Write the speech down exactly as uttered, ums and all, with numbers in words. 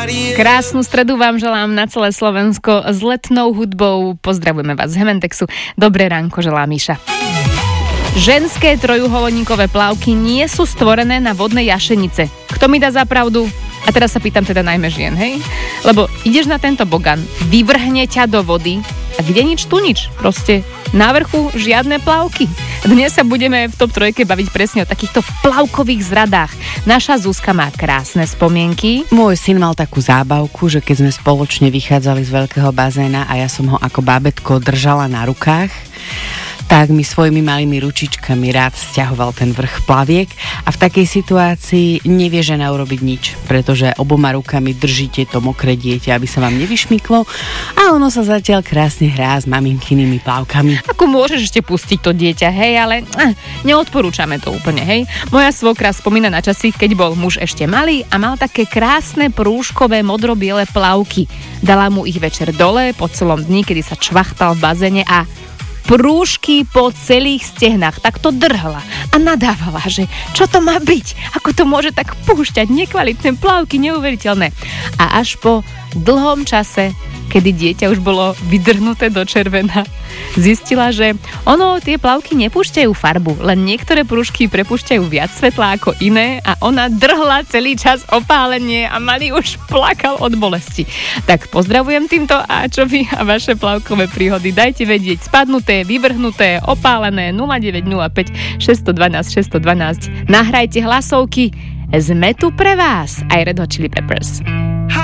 Krásnu stredu vám želám na celé Slovensko s letnou hudbou. Pozdravujeme vás z Hementexu. Dobré ránko želá Míša. Ženské trojuholníkové plavky nie sú stvorené na vodnej jašenice. Kto mi dá za pravdu? A teraz sa pýtam teda najmä žien, hej? Lebo ideš na tento bogan, vyvrhne ťa do vody a kde nič, tu nič. Proste na vrchu žiadne plavky. Dnes sa budeme v top trojke baviť presne o takýchto plavkových zradách. Naša Zuzka má krásne spomienky. Môj syn mal takú zábavku, že keď sme spoločne vychádzali z veľkého bazéna a ja som ho ako bábätko držala na rukách, tak mi svojimi malými ručičkami rád stiahoval ten vrch plaviek a v takej situácii nevie žena urobiť nič, pretože oboma rukami držíte to mokré dieťa, aby sa vám nevyšmyklo a ono sa zatiaľ krásne hrá s maminkynými plavkami. Ako môžeš ešte pustiť to dieťa, hej, ale eh, neodporúčame to úplne, hej. Moja svokra spomína na časy, keď bol muž ešte malý a mal také krásne prúžkové modro-biele plavky. Dala mu ich večer dole po celom dni, kedy sa čvachtal v bazéne a prúžky po celých stehnách, tak to drhla a nadávala, že čo to má byť, ako to môže tak púšťať, nekvalitné plavky, neuveriteľné. A až po dlhom čase, kedy dieťa už bolo vydrhnuté do červená, zistila, že ono, tie plavky nepúšťajú farbu, len niektoré prúžky prepúšťajú viac svetla ako iné a ona drhla celý čas opálenie a malý už plakal od bolesti. Tak pozdravujem týmto a čo vy a vaše plavkové príhody dajte vedieť, spadnuté, vyvrhnuté, opálené nula deväť nula päť šesť jedna dva šesť jedna dva. Nahrajte hlasovky, sme tu pre vás, aj Red Hot Chili Peppers.